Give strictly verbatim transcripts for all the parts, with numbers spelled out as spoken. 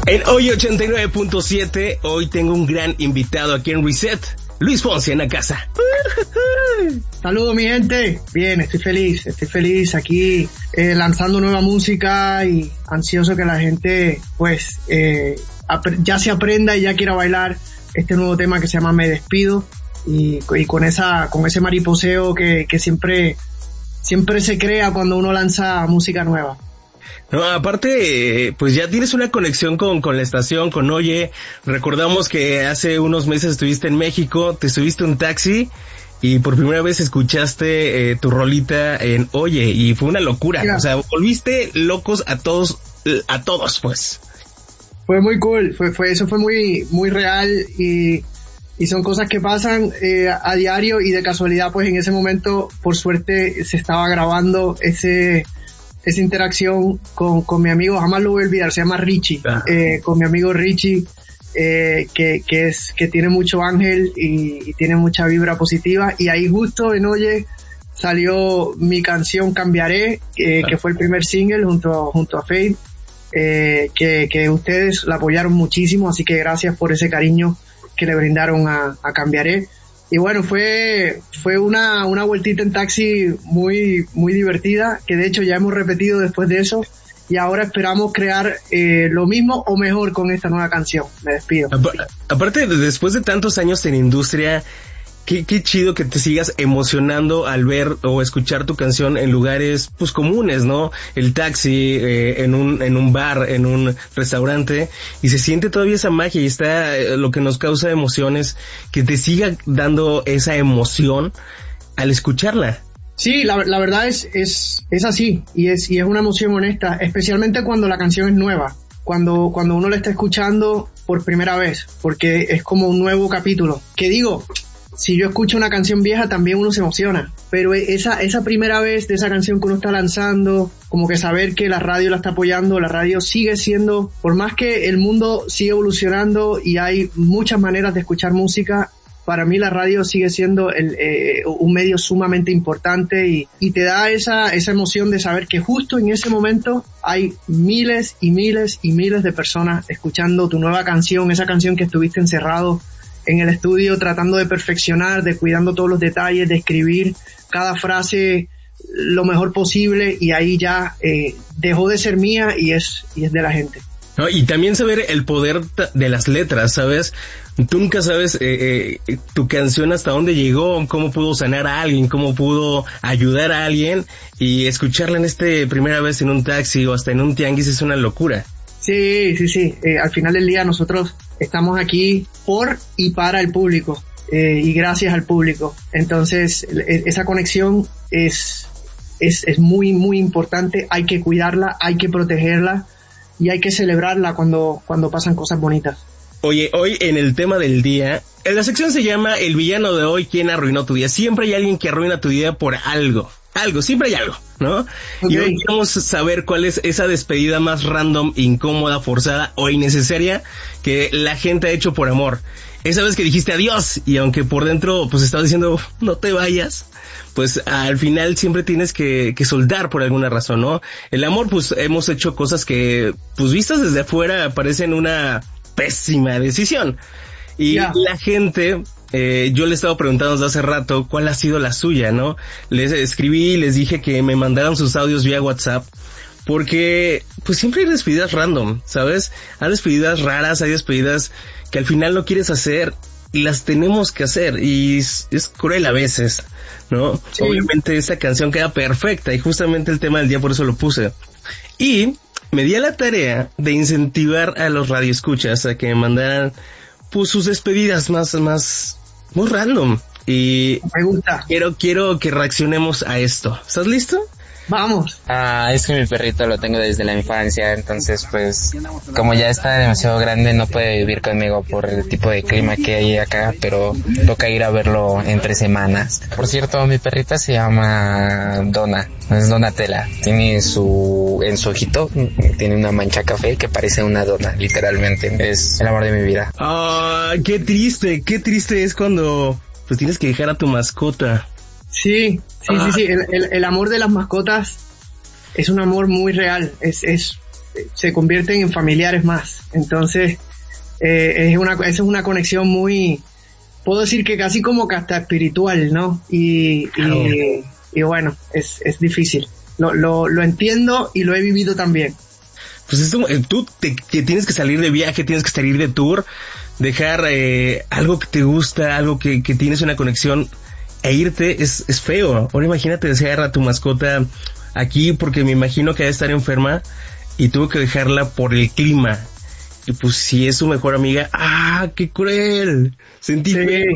En Hoy ochenta y nueve punto siete, hoy tengo un gran invitado aquí en Reset, Luis Fonsi en la casa. Saludos mi gente, bien, estoy feliz, estoy feliz aquí eh, lanzando nueva música y ansioso que la gente pues eh, ya se aprenda y ya quiera bailar este nuevo tema que se llama Me Despido y, y con esa con ese mariposeo que, que siempre siempre se crea cuando uno lanza música nueva. No, aparte, pues ya tienes una conexión con, con la estación, con Oye. Recordamos que hace unos meses estuviste en México, te subiste un taxi y por primera vez escuchaste eh, tu rolita en Oye y fue una locura. Mira. O sea, volviste locos a todos, a todos pues. Fue muy cool, fue, fue, eso fue muy, muy real y, y son cosas que pasan eh, a diario y de casualidad pues en ese momento, por suerte, se estaba grabando ese... esa interacción con, con mi amigo, jamás lo voy a olvidar, se llama Richie, ah. eh, con mi amigo Richie, eh, que, que es, que tiene mucho ángel y, y tiene mucha vibra positiva, y ahí justo en Oye salió mi canción Cambiaré, eh, ah. que fue el primer single junto, junto a Faith, eh, que, que ustedes la apoyaron muchísimo, así que gracias por ese cariño que le brindaron a, a Cambiaré. Y bueno, fue fue una una vueltita en taxi muy muy divertida, que de hecho ya hemos repetido después de eso, y ahora esperamos crear eh, lo mismo o mejor con esta nueva canción. Me despido. Aparte, después de tantos años en industria, qué qué chido que te sigas emocionando al ver o escuchar tu canción en lugares pues comunes, ¿no? El taxi, eh, en un en un bar, en un restaurante, y se siente todavía esa magia y está eh, lo que nos causa emociones, que te siga dando esa emoción al escucharla. Sí, la la verdad es es es así y es y es una emoción honesta, especialmente cuando la canción es nueva, cuando cuando uno la está escuchando por primera vez, porque es como un nuevo capítulo. Que digo, si yo escucho una canción vieja también uno se emociona, pero esa esa primera vez de esa canción que uno está lanzando, como que saber que la radio la está apoyando, la radio sigue siendo, por más que el mundo sigue evolucionando y hay muchas maneras de escuchar música, para mí la radio sigue siendo el, eh, un medio sumamente importante y, y te da esa esa emoción de saber que justo en ese momento hay miles y miles y miles de personas escuchando tu nueva canción, esa canción que estuviste encerrado en el estudio tratando de perfeccionar, de cuidando todos los detalles, de escribir cada frase lo mejor posible, y ahí ya eh, dejó de ser mía y es y es de la gente. No, y también saber el poder de las letras, ¿sabes? Tú nunca sabes eh, eh, tu canción hasta dónde llegó, cómo pudo sanar a alguien, cómo pudo ayudar a alguien, y escucharla en este primera vez en un taxi o hasta en un tianguis es una locura. Sí, sí, sí. Eh, al final del día nosotros estamos aquí por y para el público, eh, y gracias al público. Entonces, esa conexión es, es, es muy, muy importante. Hay que cuidarla, hay que protegerla y hay que celebrarla cuando, cuando pasan cosas bonitas. Oye, hoy en el tema del día, la sección se llama El villano de hoy, ¿quién arruinó tu día? Siempre hay alguien que arruina tu día por algo. Algo, siempre hay algo, ¿no? Okay. Y hoy queremos saber cuál es esa despedida más random, incómoda, forzada o innecesaria que la gente ha hecho por amor. Esa vez que dijiste adiós y aunque por dentro pues estabas diciendo no te vayas, pues al final siempre tienes que, que soltar por alguna razón, ¿no? El amor, pues hemos hecho cosas que pues vistas desde afuera parecen una pésima decisión. Y yeah. la gente... Eh, yo le estaba preguntando desde hace rato cuál ha sido la suya, ¿no? Les escribí y les dije que me mandaran sus audios vía WhatsApp, porque pues siempre hay despedidas random, ¿sabes? Hay despedidas raras, hay despedidas que al final no quieres hacer y las tenemos que hacer, y es, es cruel a veces, ¿no? Sí. Obviamente esta canción queda perfecta y justamente el tema del día por eso lo puse. Y me di a la tarea de incentivar a los radioescuchas a que me mandaran pues sus despedidas más, más, muy random, y me gusta. Quiero, quiero que reaccionemos a esto. ¿Estás listo? Vamos. Ah, es que mi perrito lo tengo desde la infancia, entonces pues como ya está demasiado grande no puede vivir conmigo por el tipo de clima que hay acá, pero toca ir a verlo entre semanas. Por cierto, mi perrita se llama Donna, es Donatella, tiene su, en su ojito tiene una mancha café que parece una dona, literalmente, es el amor de mi vida. Ah, qué triste, qué triste es cuando pues tienes que dejar a tu mascota. Sí, sí, ah. sí, sí, el, el, el amor de las mascotas es un amor muy real, es, es, se convierten en familiares más. Entonces, eh, es una, esa es una conexión muy, puedo decir que casi como que hasta espiritual, ¿no? Y, claro. y, y bueno, es, es difícil. Lo, lo, lo entiendo y lo he vivido también. Pues esto, tú te, que tienes que salir de viaje, tienes que salir de tour, dejar eh, algo que te gusta, algo que, que tienes una conexión, e irte es, es feo. Ahora imagínate dejar a tu mascota aquí, porque me imagino que debe estar enferma y tuvo que dejarla por el clima. Y pues si es su mejor amiga, ¡ah, qué cruel! Sentí sí. feo.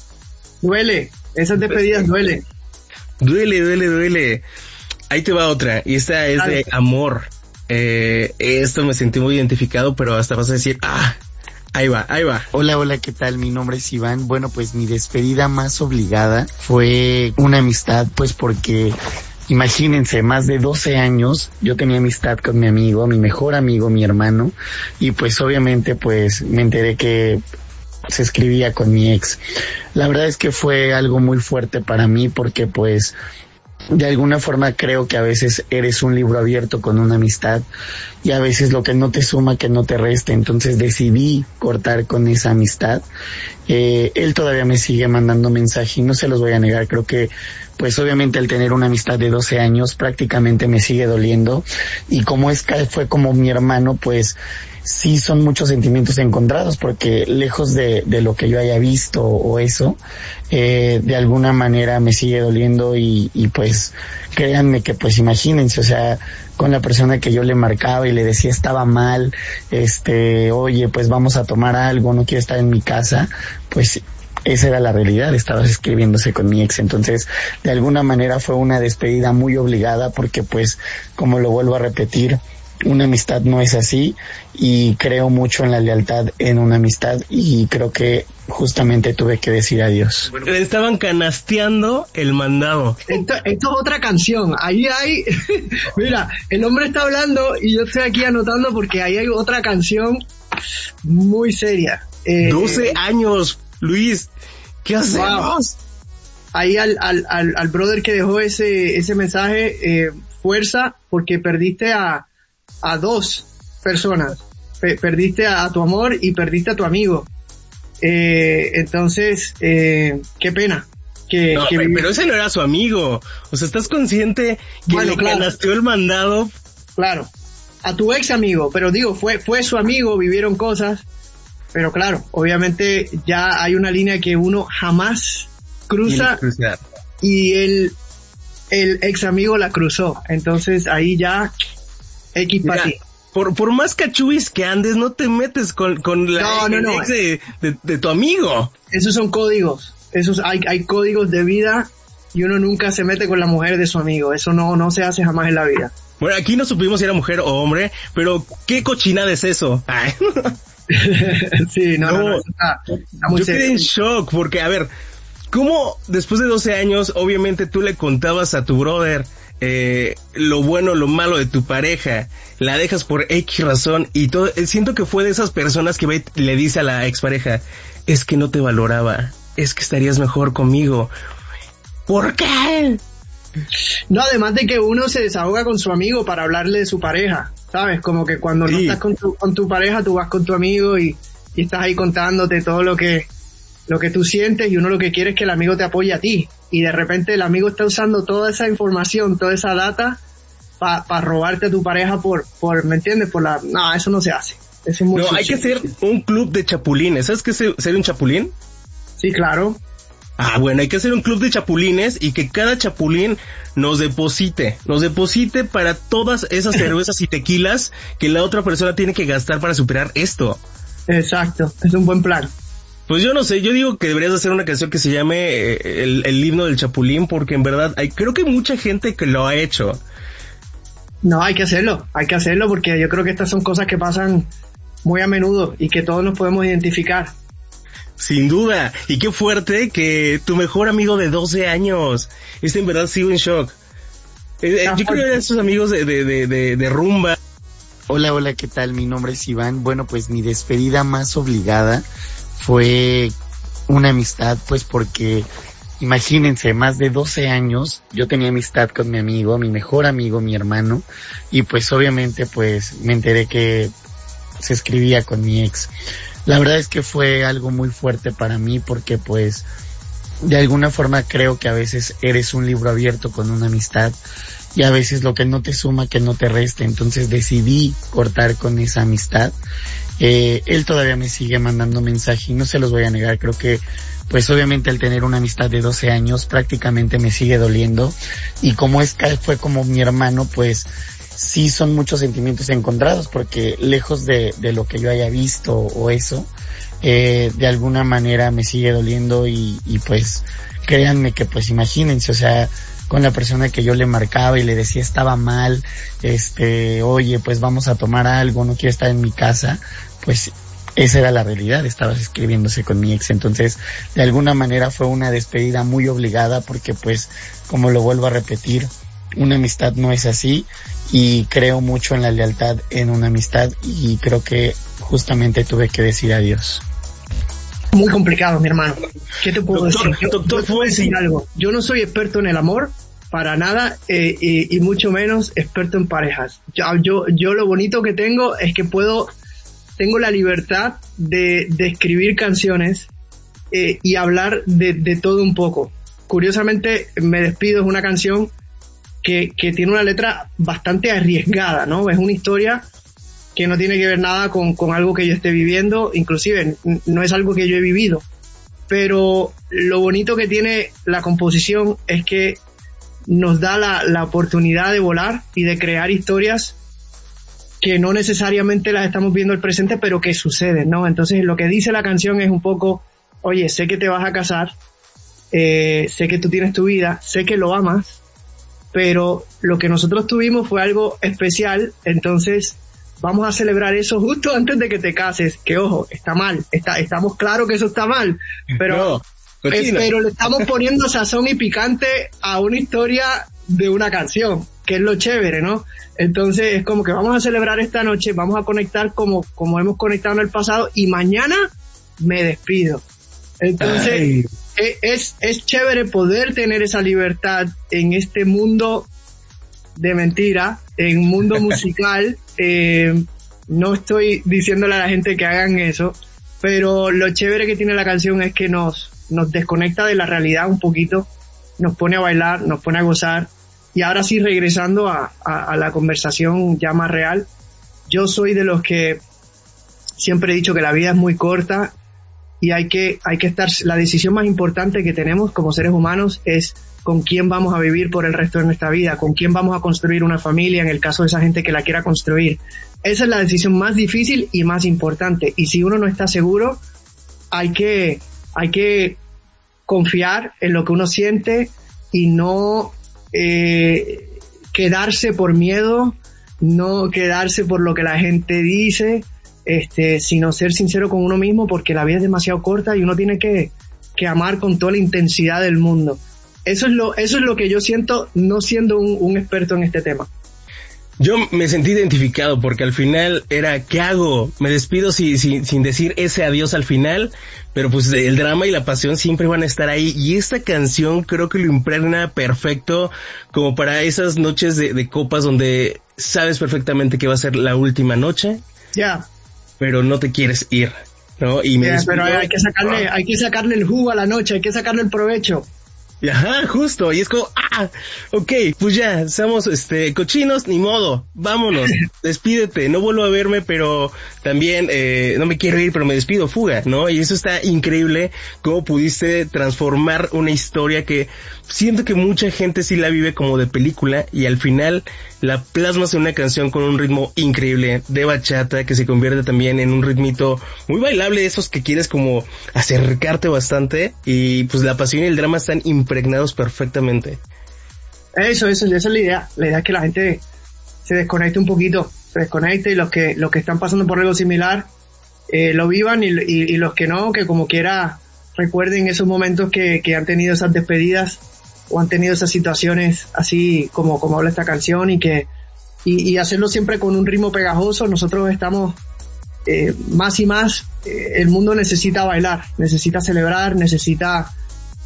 Duele, esas despedidas duele. Duele, duele, duele. Ahí te va otra, y esta es de amor. Eh, esto me sentí muy identificado, pero hasta vas a decir, ah, ahí va, ahí va. Hola, hola, ¿qué tal? Mi nombre es Iván. Bueno, pues mi despedida más obligada fue una amistad, pues porque, imagínense, más de doce años yo tenía amistad con mi amigo, mi mejor amigo, mi hermano, y pues obviamente pues me enteré que se escribía con mi ex. La verdad es que fue algo muy fuerte para mí porque pues de alguna forma creo que a veces eres un libro abierto con una amistad y a veces lo que no te suma que no te reste. Entonces decidí cortar con esa amistad. Eh, él todavía me sigue mandando mensajes y no se los voy a negar. Creo que pues obviamente al tener una amistad de doce años prácticamente me sigue doliendo, y como es que fue como mi hermano, pues sí son muchos sentimientos encontrados, porque lejos de, de lo que yo haya visto o eso, eh, de alguna manera me sigue doliendo y, y pues créanme que pues imagínense, o sea, con la persona que yo le marcaba y le decía estaba mal, este, oye, pues vamos a tomar algo, no quiero estar en mi casa, pues esa era la realidad, estaba escribiéndose con mi ex. Entonces de alguna manera fue una despedida muy obligada, porque pues como lo vuelvo a repetir, una amistad no es así, y creo mucho en la lealtad en una amistad, y creo que justamente tuve que decir adiós. Le estaban canasteando el mandado. Esto, esto es otra canción, ahí hay, mira, el hombre está hablando y yo estoy aquí anotando porque ahí hay otra canción muy seria. Eh, doce años, Luis, ¿qué hacemos? Wow. Ahí al, al, al, al brother que dejó ese, ese mensaje, eh, fuerza, porque perdiste a a dos personas, P- perdiste a, a tu amor y perdiste a tu amigo, eh, entonces eh, qué pena que, no, que pero, pero ese no era su amigo, o sea, ¿estás consciente que bueno, le claro. canasteó el mandado? Claro, a tu ex amigo, pero digo, fue fue su amigo, vivieron cosas, pero claro, obviamente ya hay una línea que uno jamás cruza, y el el ex amigo la cruzó, entonces ahí ya X para ti. Por, por más cachubis que andes, no te metes con, con la no, no, no. ex de, de, de tu amigo. Esos son códigos. Esos hay, hay códigos de vida, y uno nunca se mete con la mujer de su amigo. Eso no, no se hace jamás en la vida. Bueno, aquí no supimos si era mujer o hombre, pero ¿qué cochinada es eso? Ay. Sí, no, no, no, no está, está muy yo quedé en shock, porque, a ver, ¿cómo después de doce años, obviamente tú le contabas a tu brother Eh, lo bueno, lo malo de tu pareja, la dejas por X razón y todo? Siento que fue de esas personas que ve, le dice a la expareja, es que no te valoraba, es que estarías mejor conmigo. ¿Por qué? No, además de que uno se desahoga con su amigo para hablarle de su pareja, ¿sabes? Como que cuando sí. no estás con tu, con tu pareja, tú vas con tu amigo y, y estás ahí contándote todo lo que lo que tú sientes, y uno lo que quiere es que el amigo te apoye a ti, y de repente el amigo está usando toda esa información, toda esa data para pa robarte a tu pareja por, por, ¿me entiendes? Por la, no, eso no se hace. Eso es muy no, sucio. Hay que ser un club de chapulines. ¿Sabes qué es ser un chapulín? Sí, claro. Ah, bueno, hay que hacer un club de chapulines y que cada chapulín nos deposite, nos deposite para todas esas cervezas y tequilas que la otra persona tiene que gastar para superar esto. Exacto, es un buen plan. Pues yo no sé, yo digo que deberías hacer una canción que se llame eh, el, el himno del chapulín, porque en verdad hay, creo que hay mucha gente que lo ha hecho. No, hay que hacerlo, hay que hacerlo, porque yo creo que estas son cosas que pasan muy a menudo y que todos nos podemos identificar. Sin duda, y qué fuerte que tu mejor amigo de doce años, este en verdad sigo en shock. Eh, yo creo que eran esos amigos de, de, de, de, de rumba. Hola, hola, ¿qué tal? Mi nombre es Iván. Bueno, pues mi despedida más obligada fue una amistad, pues porque imagínense, más de doce años, yo tenía amistad con mi amigo, mi mejor amigo, mi hermano, y pues obviamente pues me enteré que se escribía con mi ex. La verdad es que fue algo muy fuerte para mí porque pues de alguna forma creo que a veces eres un libro abierto con una amistad y a veces lo que no te suma que no te reste, entonces decidí cortar con esa amistad. Eh, él todavía me sigue mandando mensaje y no se los voy a negar, creo que pues obviamente al tener una amistad de doce años prácticamente me sigue doliendo y como es que fue como mi hermano, pues sí son muchos sentimientos encontrados porque lejos de, de lo que yo haya visto o eso, eh, de alguna manera me sigue doliendo y, y pues créanme que pues imagínense, o sea, con la persona que yo le marcaba y le decía estaba mal, este, oye, pues vamos a tomar algo, no quiero estar en mi casa, pues esa era la realidad, estabas escribiéndose con mi ex, entonces de alguna manera fue una despedida muy obligada porque pues, como lo vuelvo a repetir, una amistad no es así y creo mucho en la lealtad en una amistad y creo que justamente tuve que decir adiós. Muy complicado, mi hermano. ¿Qué te puedo doctor, decir? Yo, doctor, yo te puedo decir algo. Yo no soy experto en el amor, para nada, eh, y, y mucho menos experto en parejas. Yo, yo, yo lo bonito que tengo es que puedo, tengo la libertad de, de escribir canciones eh, y hablar de, de todo un poco. Curiosamente, Me despido es una canción que, que tiene una letra bastante arriesgada, ¿no? Es una historia que no tiene que ver nada con, con algo que yo esté viviendo, inclusive no es algo que yo he vivido, pero lo bonito que tiene la composición es que nos da la, la oportunidad de volar y de crear historias que no necesariamente las estamos viendo al presente, pero que suceden, ¿no? Entonces lo que dice la canción es un poco, oye, sé que te vas a casar, eh, sé que tú tienes tu vida, sé que lo amas, pero lo que nosotros tuvimos fue algo especial, entonces vamos a celebrar eso justo antes de que te cases, que ojo, está mal, está, estamos claros que eso está mal, pero, no, eh, pero le estamos poniendo sazón y picante a una historia de una canción, que es lo chévere, ¿no? Entonces es como que vamos a celebrar esta noche, vamos a conectar como, como hemos conectado en el pasado y mañana me despido. Entonces es, es, es chévere poder tener esa libertad en este mundo de mentira, en un mundo musical. Eh, no estoy diciéndole a la gente que hagan eso, pero lo chévere que tiene la canción es que nos, nos desconecta de la realidad un poquito, nos pone a bailar, nos pone a gozar. Y ahora sí, regresando a, a, a la conversación ya más real, yo soy de los que siempre he dicho que la vida es muy corta y hay que, hay que estar, la decisión más importante que tenemos como seres humanos es con quién vamos a vivir por el resto de nuestra vida, con quién vamos a construir una familia en el caso de esa gente que la quiera construir. Esa es la decisión más difícil y más importante. Y si uno no está seguro, hay que, hay que confiar en lo que uno siente y no eh, quedarse por miedo, no quedarse por lo que la gente dice, este, sino ser sincero con uno mismo, porque la vida es demasiado corta y uno tiene que, que amar con toda la intensidad del mundo. Eso es lo, eso es lo que yo siento, no siendo un, un experto en este tema. Yo me sentí identificado porque al final era, ¿qué hago? Me despido si, si, sin decir ese adiós al final, pero pues el drama y la pasión siempre van a estar ahí, y esta canción creo que lo impregna perfecto como para esas noches de, de copas donde sabes perfectamente que va a ser la última noche, ya, yeah. pero no te quieres ir, ¿no? Y me yeah, despido, pero hay que sacarle, hay que sacarle el jugo a la noche, hay que sacarle el provecho. Ajá, justo, y es como, ah, ok, pues ya, estamos, este, cochinos, ni modo, vámonos, despídete, no vuelvo a verme, pero también, eh, no me quiero ir, pero me despido, fuga, ¿no? Y eso está increíble, cómo pudiste transformar una historia que siento que mucha gente sí la vive como de película, y al final la plasmas en una canción con un ritmo increíble, de bachata, que se convierte también en un ritmito muy bailable, esos que quieres como acercarte bastante, y pues la pasión y el drama están impregnados perfectamente. Eso, eso, esa es la idea. La idea es que la gente se desconecte un poquito, se desconecte, y los que, los que están pasando por algo similar, eh, lo vivan, y, y, y los que no, que como quiera recuerden esos momentos que, que han tenido esas despedidas o han tenido esas situaciones así como, como habla esta canción, y que, y, y hacerlo siempre con un ritmo pegajoso. Nosotros estamos, eh, más y más, eh, el mundo necesita bailar, necesita celebrar, necesita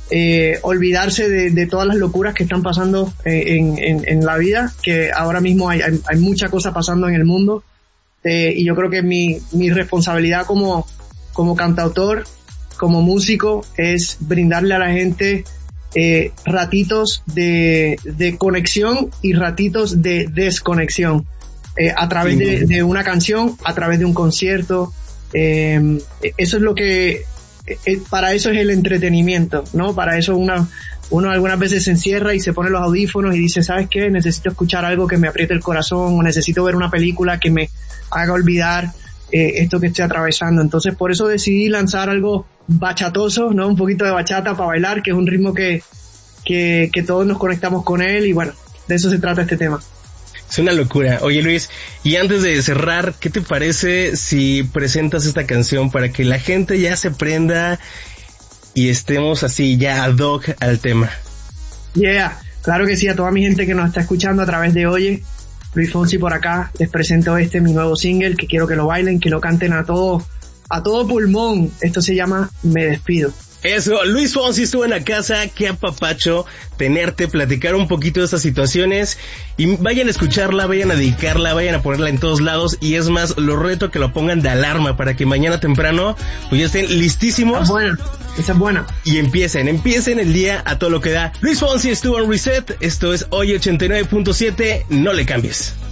eh, olvidarse de, de todas las locuras que están pasando en, en, en la vida, que ahora mismo hay, hay, hay mucha cosa pasando en el mundo, eh, y yo creo que mi, mi responsabilidad como, como cantautor, como músico, es brindarle a la gente eh, ratitos de, de conexión y ratitos de desconexión, eh, a través de, de una canción, a través de un concierto. Eh, eso es lo que, eh, para eso es el entretenimiento, ¿no? Para eso una, uno algunas veces se encierra y se pone los audífonos y dice, ¿sabes qué? Necesito escuchar algo que me apriete el corazón, o necesito ver una película que me haga olvidar eh, esto que estoy atravesando. Entonces, por eso decidí lanzar algo bachatoso, ¿no? Un poquito de bachata para bailar, que es un ritmo que, que, que todos nos conectamos con él, y bueno, de eso se trata este tema. Es una locura. Oye, Luis, y antes de cerrar, ¿qué te parece si presentas esta canción para que la gente ya se prenda y estemos así ya ad hoc al tema? Yeah, claro que sí. A toda mi gente que nos está escuchando a través de Oye, Luis Fonsi por acá, les presento este, mi nuevo single, que quiero que lo bailen, que lo canten a todo, a todo pulmón. Esto se llama Me Despido. Eso, Luis Fonsi estuvo en la casa, qué apapacho tenerte, platicar un poquito de estas situaciones, y vayan a escucharla, vayan a dedicarla, vayan a ponerla en todos lados, y es más, los reto que lo pongan de alarma para que mañana temprano pues ya estén listísimos. Esa es buena, esa es buena. Y empiecen, empiecen el día a todo lo que da. Luis Fonsi estuvo en Reset, esto es Hoy ochenta y nueve punto siete, no le cambies.